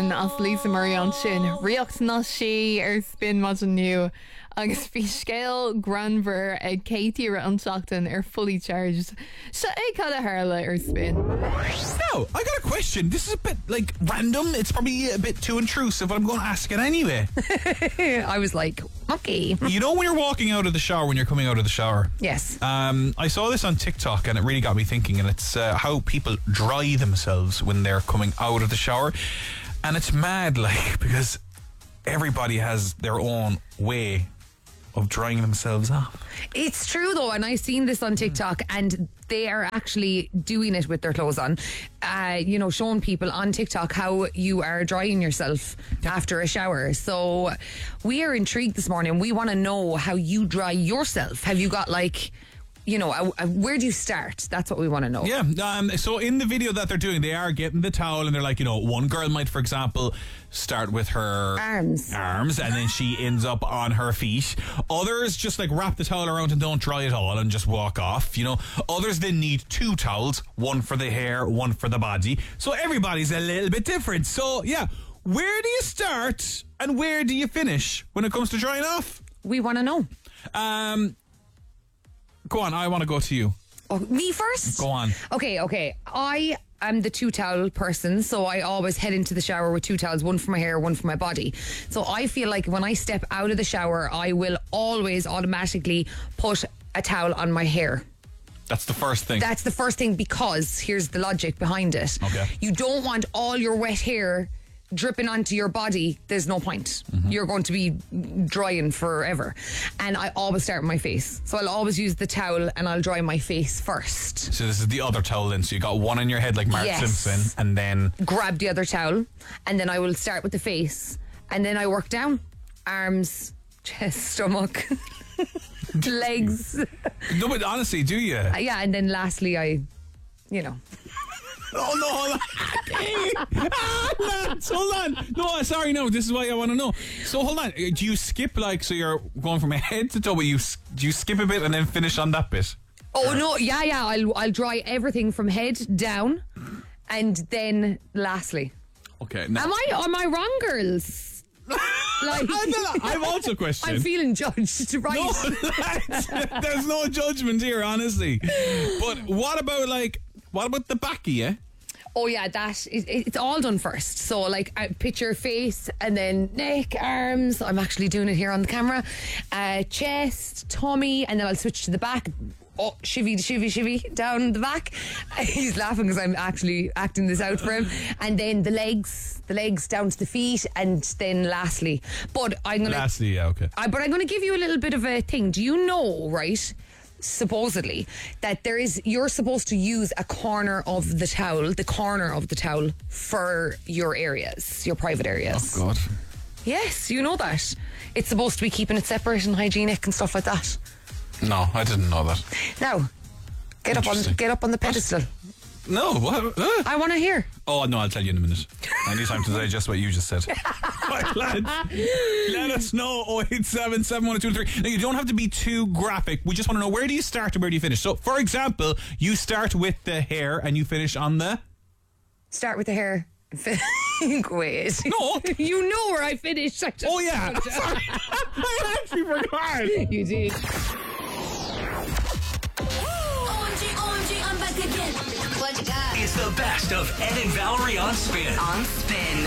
Spin as Lisa Marie an sin riocht na sé spin mas an nu agus bhí scéal granver ag Katie an seachtain fully charged. So ag cad a hála Spin. Now, I got a question. This is a bit like random. It's probably a bit too intrusive, but I'm going to ask it anyway. I was like, okay. You know when you're walking out of the shower, when you're coming out of the shower? Yes. I saw this on TikTok and it really got me thinking, and it's how people dry themselves when they're coming out of the shower. And it's mad, like, because everybody has their own way of drying themselves off. It's true though, and I've seen this on TikTok, and they are actually doing it with their clothes on. Showing people on TikTok how you are drying yourself after a shower. So we are intrigued this morning. We want to know how you dry yourself. Have you got where do you start? That's what we want to know. Yeah. So in the video that they're doing, they are getting the towel and they're like, one girl might, for example, start with her arms and then she ends up on her feet. Others just like wrap the towel around and don't dry it all and just walk off. Others then need two towels, one for the hair, one for the body. So everybody's a little bit different. So yeah, where do you start and where do you finish when it comes to drying off? We want to know. Go on, I want to go to you. Oh, me first? Go on. Okay. I am the two towel person, so I always head into the shower with two towels, one for my hair, one for my body. So I feel like when I step out of the shower, I will always automatically put a towel on my hair. That's the first thing. That's the first thing, because here's the logic behind it. Okay. You don't want all your wet hair dripping onto your body. There's no point. Mm-hmm. You're going to be drying forever. And I always start with my face. So I'll always use the towel and I'll dry my face first. So this is the other towel then. So you got one on your head like Mark Simpson, and then grab the other towel, and then I will start with the face, and then I work down. Arms, chest, stomach, legs. No, but honestly, do you? Yeah, and then lastly I. Oh no, hold on. Lads, hold on. No, sorry, no, this is what I want to know. So hold on, do you skip so you're going from head to toe, but do you skip a bit and then finish on that bit? Oh no, yeah, I'll dry everything from head down, and then lastly. Okay. Now. Am I wrong, girls? I've also questioned. I'm feeling judged, right? No, there's no judgment here, honestly. But what about the back of you? Oh yeah, it's all done first. So I picture face and then neck, arms. I'm actually doing it here on the camera. Chest, tummy, and then I'll switch to the back. Oh, shivvy down the back. He's laughing because I'm actually acting this out for him. And then the legs down to the feet, and then lastly. But I'm gonna. Lastly, yeah, okay. But I'm gonna give you a little bit of a thing. Do you know, right? Supposedly, that you're supposed to use the corner of the towel for your areas, your private areas. Oh God. Yes, you know that. It's supposed to be keeping it separate and hygienic and stuff like that. No, I didn't know that. Now, get up on the pedestal. No, what? I want to hear. Oh no, I'll tell you in a minute. I need time to digest what you just said. Right, lads, let us know. 087 71223. Now, you don't have to be too graphic. We just want to know, where do you start and where do you finish? So, for example, you start with the hair and you finish on the. Start with the hair. Wait. No. You know where I finished. Oh yeah. Sorry. I actually forgot. You did. OMG, I'm back again. What you got? It's the best of Ed and Valerie on Spin. On Spin.